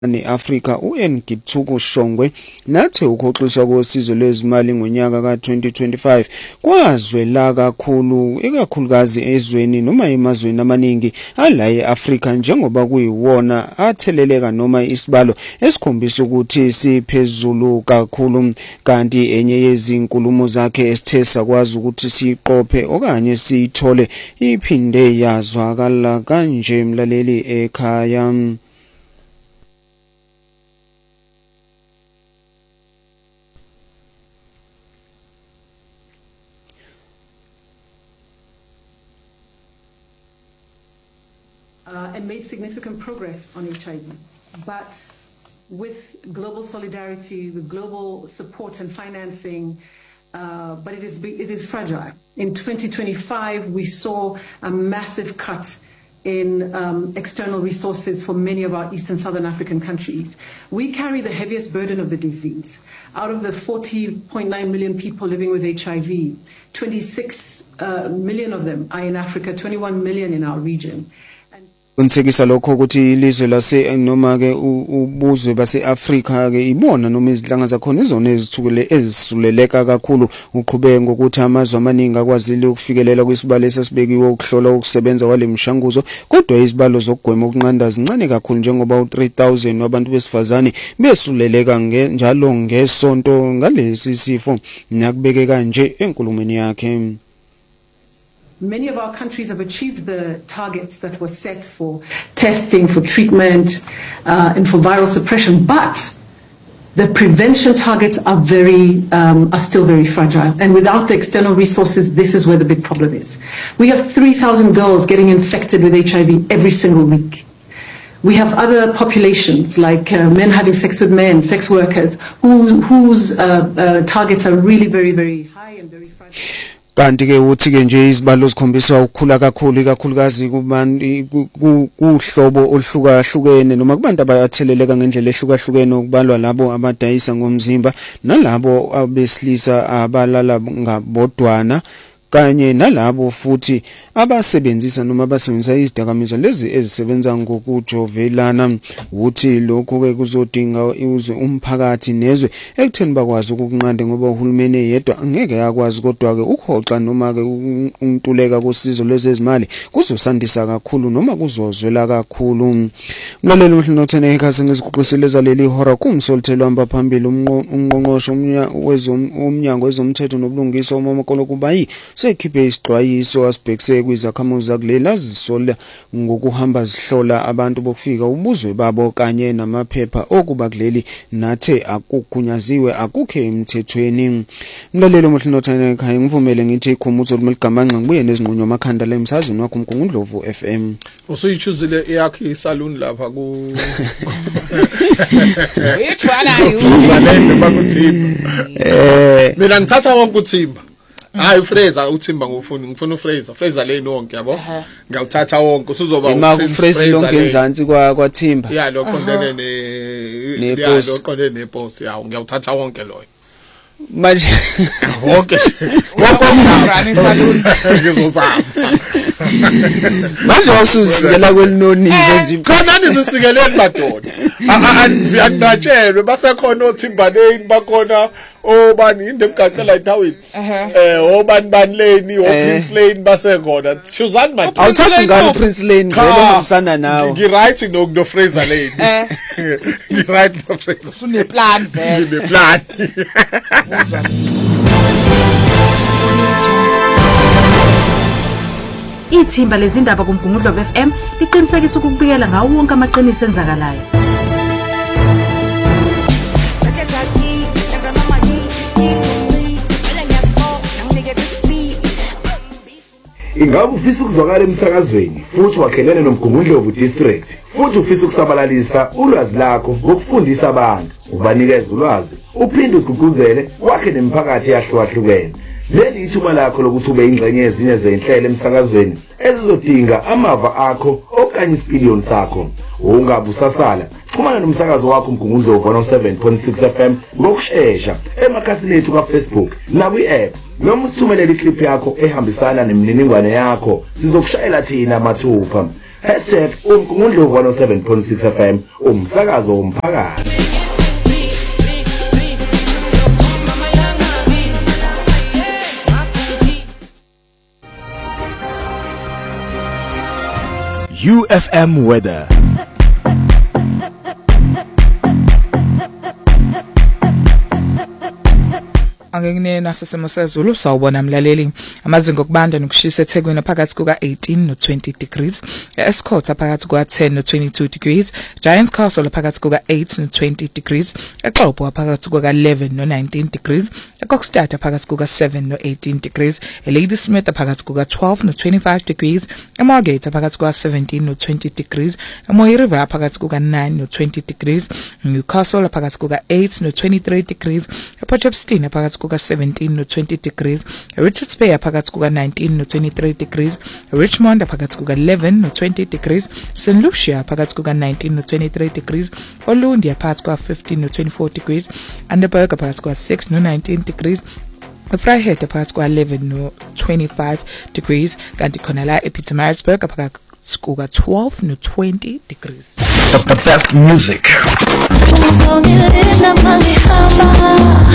ne-Afrika uNgithuko Shongwe nathi ukhoxiswa kosizo lwezimali ngonyaka ka-2025 kwazwela kakhulu ikakhulukazi ezweni noma emazweni amaningi ala e-Afrika njengoba kuyiwona atheleleka noma isibalo esikhombisa ukuthi siphezulu kakhulu kanti enye yezinkulumo zakhe esithe sakwazi ukuthi siqophe okanye siyithole iphinde yazwakala kanje mlaleli ekhaya. And made significant progress on HIV. But with global solidarity, with global support and financing, but it is fragile. In 2025, we saw a massive cut in external resources for many of our East and Southern African countries. We carry the heaviest burden of the disease. Out of the 40.9 million people living with HIV, 26 million of them are in Africa, 21 million in our region. Unsekisa lokho ukuthi ilizwe lase noma ke ubuzwe base-Afrika ke ibona noma izinhlanga zakhona izona ezisuleleka kakhulu uqhubeke ngokuthi amazwe amaningi akwazile ukufikelela kwisibalo esasibekiwe ukuhlola ukusebenza kwalemishanguzo kodwa izibalo zokugwema ukunqanda zincane kakhulu njengoba u-3000 wabantu besifazane besuleleka njalo ngesonto ngalesi sifo nakubeke kanje enkulumeni yakhe. Many of our countries have achieved the targets that were set for testing, for treatment, and for viral suppression, but the prevention targets are still very fragile. And without the external resources, this is where the big problem is. We have 3,000 girls getting infected with HIV every single week. We have other populations like men having sex with men, sex workers, whose targets are really very, very high and very fragile. Kanti ke uthi ke nje izibalo zikhombisa ukukhula kakhulu ikakhulukazi kuhlobo oluhlukahlukene noma kubantu abatheleleka ngendlela ehlukahlukene ukubalwa labo abadayisa ngomzimba nalabo abesilisa abalala ngabodwana kanye nalabo futhi abasebenzisa noma abasebenzisa izidakamizwa lezi ezisebenza ngokujovelana uthi lokho ke kuzodinga umphakathi nezwe ekutheni bakwazi ukukunqanda ngoba uhulumeni yedwa angeke yakwazi kodwa ke ukuhoxa noma ke untuleka kosizo lwezezimali kuzosandisa kakhulu noma kuzozwela kakhulu. Mlaleli mhlinothene ekhasi ngiziguqisela leli hora kumsolthelo hamba phambili ungqongqosho umnyango wezomthetho nobulungiswa uMamakolo Kubayi sekhiphe isixwayiso asibhekise kwizakhamuzi zakulela zisola ngokuhamba zihlola abantu bokufika ubuzwe babo kanye namaphepha okuba kuleli nathe akugunyaziwe akukhe emthethweni. Mlalelo mhlinothane ekhaya ngivumele ngithi ikhumutho lomeligamanqa ngibuye nezinqunyo amakhanda la emsazweni wakho uMgungundlovu FM. Usuyichuzile eyakhe isaluni lapha ku Uyithwala yini? Mina ngithatha wonke uThimba. Hayi Fraser uThimba ngifuna uFraser le nonke yabo ngiyawuthatha wonke usuzoba uFraser lonke enzansi kwaThimba ya lo qondene nepost yawo ngiyawuthatha wonke loyo manje wonke wakomrani saluni ngizozama manje wasusikela kwelinonizo nje cha nani sisikeleni madoda angibatshelwe basekhona oThimbaleni bakhona obani inde emgaqela ithawini obani lane Prince Lane basekhona chuzani madoda awuthathi ngani Prince Lane vele ngisana nawe ngiright no Fraser Lane ngiright no Fraser sune plan vele ngine plan Ithimba lezindaba kuMgungundlovu FM liqinisekisa ukubikela ngawo wonke amaqiniso enzakalayo. Ingabe ufisa ukuzwakala emsakazweni futhi wakhelene noMgungundlovu District futhi ufisa ukusabalalisa ulwazi lakho ngokufundisa abantu ubanikeza ulwazi uphinde ugqugquzele wakhe nemiphakathi yahlukahlukene. Leli ithuba lakho lokuthi ube ingxenye ezinye zezinhlelo emsakazweni ezizodinga amava akho okanye isipiliyoni sakho. Ungabusasala xhumana nomsakazo wakho uMgungundlovu 107.6 FM ngokusheshsha emakhasini ethu kaFacebook nakwi-app noma usithumelele iclip yakho ehambisana nemininingwane yakho sizokushayela thina mathupha. #umgungundlovu 107.6 FM umsakazo womphakathi. UFM weather. Angekune nasesimo sezulu sawubona mlaleli amazinga okubanda nokushisa eThekwini phakathi kuka 18 no 20 degrees eEscott phakathi kuka 10 no 22 degrees Giants Castle phakathi kuka 8 no 20 degrees eXhobo phakathi kuka 11 no 19 degrees eKokstad phakathi kuka 7 no 18 degrees eLadysmith phakathi kuka 12 no 25 degrees eMargate phakathi kuka 17 no 20 degrees eMooi River phakathi kuka 9 no 20 degrees Newcastle phakathi kuka 8 no 23 degrees ePortshepstone phakathi kuka 17 no 20 degrees Richards Bay phakathi kuka 19 no 23 degrees Richmond phakathi kuka 11 no 20 degrees St Lucia phakathi kuka 19 no 23 degrees Olundi phakathi kuka 15 no 24 degrees Anderburg phakathi kuka 6 no 19 degrees Vryheid phakathi kuka 11 no 25 degrees kanti khona la ePietermaritzburg phakathi kuka 12 no 20 degrees. The best music.